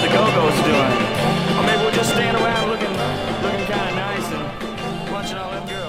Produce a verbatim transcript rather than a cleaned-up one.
the Go-Go's doing. Or maybe we're just staying around looking, looking kind of nice and watching all them girls.